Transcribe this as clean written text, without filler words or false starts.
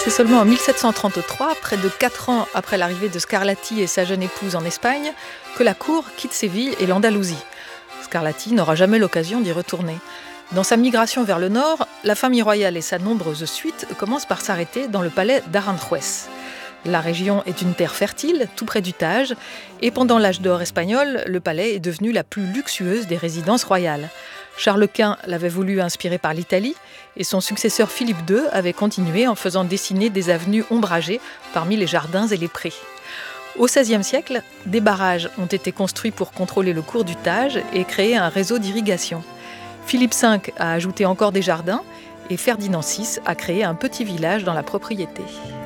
C'est seulement en 1733, près de 4 ans après l'arrivée de Scarlatti et sa jeune épouse en Espagne, que la cour quitte Séville et l'Andalousie. Scarlatti n'aura jamais l'occasion d'y retourner. Dans sa migration vers le nord, la famille royale et sa nombreuse suite commencent par s'arrêter dans le palais d'Aranjuez. La région est une terre fertile, tout près du Tage, et pendant l'âge d'or espagnol, le palais est devenu la plus luxueuse des résidences royales. Charles Quint l'avait voulu inspiré par l'Italie, et son successeur Philippe II avait continué en faisant dessiner des avenues ombragées parmi les jardins et les prés. Au XVIe siècle, des barrages ont été construits pour contrôler le cours du Tage et créer un réseau d'irrigation. Philippe V a ajouté encore des jardins et Ferdinand VI a créé un petit village dans la propriété.